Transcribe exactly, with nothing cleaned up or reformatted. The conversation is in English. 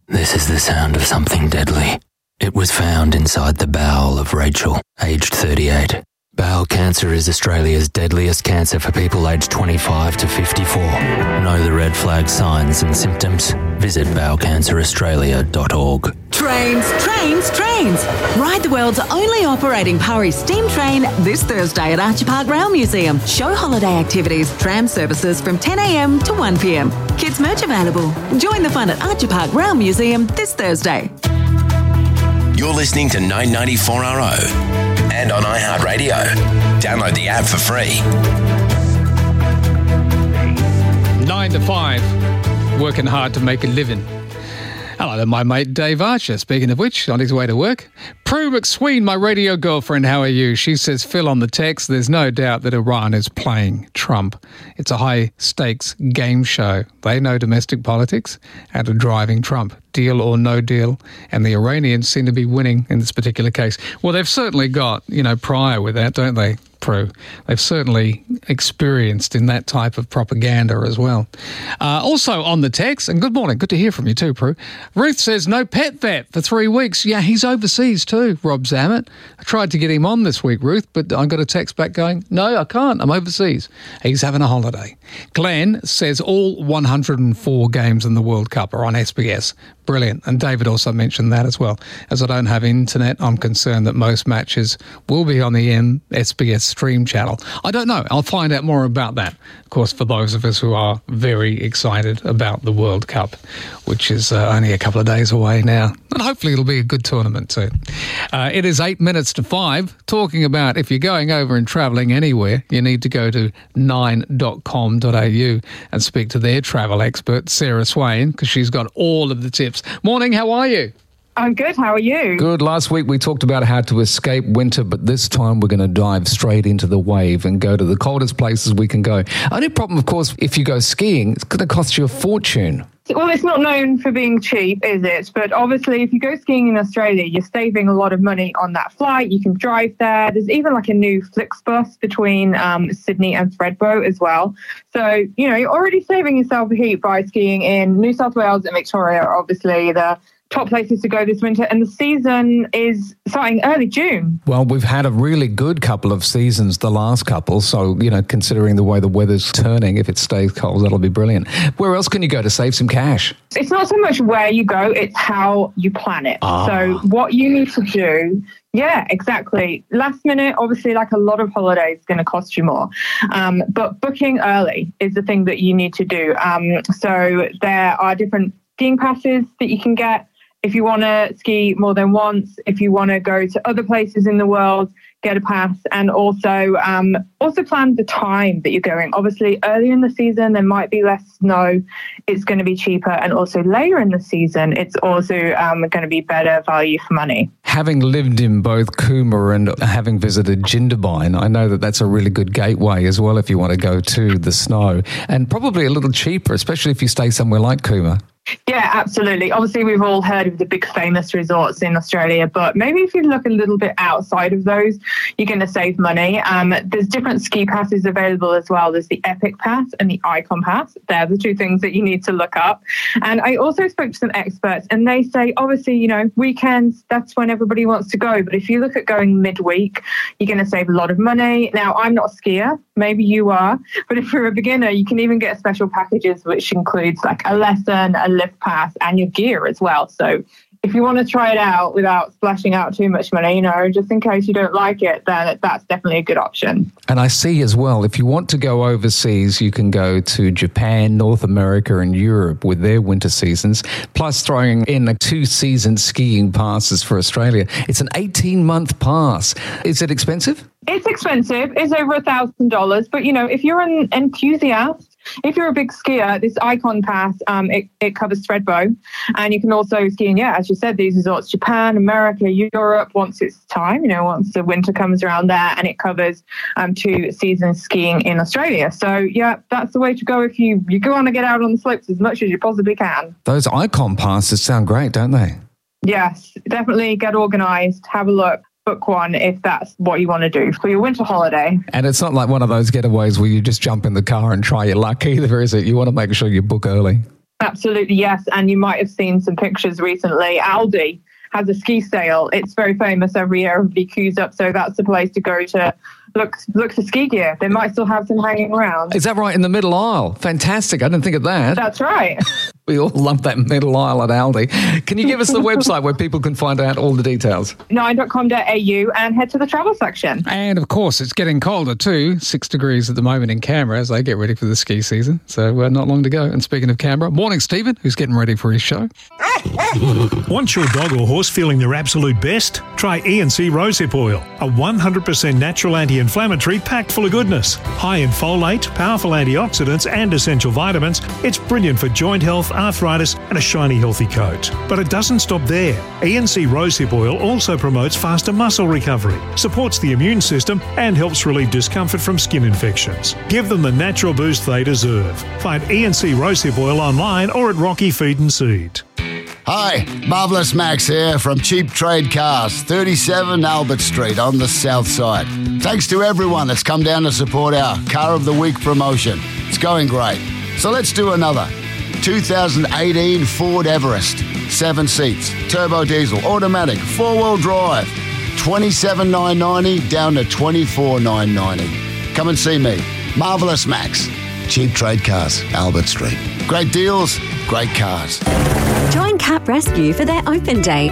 This is the sound of something deadly. It was found inside the bowel of Rachel, aged thirty-eight. Bowel cancer is Australia's deadliest cancer for people aged twenty-five to fifty-four. Know the red flag signs and symptoms? Visit bowel cancer australia dot org. Trains, trains, trains. Ride the world's only operating Pari steam train this Thursday at Archer Park Rail Museum. Show holiday activities, tram services from ten a.m. to one p.m. Kids merch available. Join the fun at Archer Park Rail Museum this Thursday. You're listening to nine ninety-four R O and on iHeartRadio. Download the app for free. Nine to five, working hard to make a living. Hello there, my mate Dave Archer. Speaking of which, on his way to work. Prue McSween, my radio girlfriend, how are you? She says, Phil on the text, there's no doubt that Iran is playing Trump. It's a high-stakes game show. They know domestic politics and are driving Trump. Deal or no deal. And the Iranians seem to be winning in this particular case. Well, they've certainly got, you know, prior with that, don't they, Prue? They've certainly experienced in that type of propaganda as well. Uh, also on the text, and good morning, good to hear from you too, Prue. Ruth says, no pet vet for three weeks. Yeah, he's overseas too, Rob Zammit. I tried to get him on this week, Ruth, but I got a text back going, no, I can't, I'm overseas. He's having a holiday. Glenn says all one hundred four games in the World Cup are on S B S. Brilliant. And David also mentioned that as well. As I don't have internet, I'm concerned that most matches will be on the M S B S stream channel. I don't know. I'll find out more about that. Of course, for those of us who are very excited about the World Cup, which is uh, only a couple of days away now. And hopefully it'll be a good tournament too. Uh, it is eight minutes to five. Talking about if you're going over and travelling anywhere, you need to go to nine dot com dot a u and speak to their travel expert, Sarah Swain, because she's got all of the tips. Morning, how are you? I'm good, how are you? Good. Last week we talked about how to escape winter, but this time we're going to dive straight into the wave and go to the coldest places we can go. Only problem, of course, if you go skiing, it's going to cost you a fortune. Well, it's not known for being cheap, is it? But obviously, if you go skiing in Australia, you're saving a lot of money on that flight. You can drive there. There's even like a new Flixbus between um, Sydney and Thredbo as well. So, you know, you're already saving yourself a heap by skiing in New South Wales and Victoria, obviously, the top places to go this winter, and the season is starting early June. Well, we've had a really good couple of seasons, the last couple, so, you know, considering the way the weather's turning, if it stays cold, that'll be brilliant. Where else can you go to save some cash? It's not so much where you go, it's how you plan it. Ah. So what you need to do, yeah, exactly. Last minute, obviously, like a lot of holidays, is going to cost you more. Um, but booking early is the thing that you need to do. Um, so there are different skiing passes that you can get. If you want to ski more than once, if you want to go to other places in the world, get a pass, and also um, also plan the time that you're going. Obviously, early in the season, there might be less snow. It's going to be cheaper. And also later in the season, it's also um, going to be better value for money. Having lived in both Cooma and having visited Jindabyne, I know that that's a really good gateway as well if you want to go to the snow. And probably a little cheaper, especially if you stay somewhere like Cooma. Yeah, absolutely. Obviously, we've all heard of the big famous resorts in Australia, but maybe if you look a little bit outside of those, you're going to save money. Um, there's different ski passes available as well. There's the Epic Pass and the Icon Pass. They're the two things that you need to look up. And I also spoke to some experts, and they say, obviously, you know, weekends, that's when everybody wants to go. But if you look at going midweek, you're going to save a lot of money. Now, I'm not a skier. Maybe you are. But if you're a beginner, you can even get special packages, which includes like a lesson, a lift pass, and your gear as well. So if you want to try it out without splashing out too much money, you know, just in case you don't like it, then that's definitely a good option. And I see as well, if you want to go overseas, you can go to Japan, North America and Europe with their winter seasons, plus throwing in a two-season skiing passes for Australia. It's an eighteen-month pass. Is it expensive? It's expensive. It's over a thousand dollars. But, you know, if you're an enthusiast, if you're a big skier, this Icon Pass, um, it, it covers Thredbo. And you can also ski in, yeah, as you said, these resorts, Japan, America, Europe, once it's time, you know, once the winter comes around there, and it covers um, two seasons skiing in Australia. So, yeah, that's the way to go if you, you go on to get out on the slopes as much as you possibly can. Those Icon Passes sound great, don't they? Yes, definitely get organised, have a look. Book one if that's what you want to do for your winter holiday. And it's not like one of those getaways where you just jump in the car and try your luck either, is it? You want to make sure you book early. Absolutely, yes. And you might have seen some pictures recently. Aldi has a ski sale. It's very famous every year. Everybody queues up. So that's the place to go to look look for ski gear. They might still have some hanging around. Is that right? In the middle aisle? Fantastic. I didn't think of that. That's right. We all love that middle aisle at Aldi. Can you give us the website where people can find out all the details? nine dot com dot a u and head to the travel section. And of course, it's getting colder too. Six degrees at the moment in Canberra as they get ready for the ski season. So uh, not long to go. And speaking of Canberra, morning, Stephen, who's getting ready for his show. Want your dog or horse feeling their absolute best? Try E and C Rosehip Oil, a one hundred percent natural anti-inflammatory packed full of goodness. High in folate, powerful antioxidants and essential vitamins, it's brilliant for joint health, arthritis and a shiny, healthy coat. But it doesn't stop there. E and C Rosehip Oil also promotes faster muscle recovery, supports the immune system and helps relieve discomfort from skin infections. Give them the natural boost they deserve. Find E and C Rosehip Oil online or at Rocky Feed and Seed. Hi, Marvellous Max here from Cheap Trade Cars, thirty-seven Albert Street on the south side. Thanks to everyone that's come down to support our Car of the Week promotion. It's going great. So let's do another. two thousand eighteen Ford Everest, seven seats, turbo diesel, automatic, four-wheel drive, twenty-seven thousand nine hundred ninety dollars down to twenty-four thousand nine hundred ninety dollars. Come and see me, Marvellous Max, Cheap Trade Cars, Albert Street. Great deals, great cars. Join Cap Rescue for their open day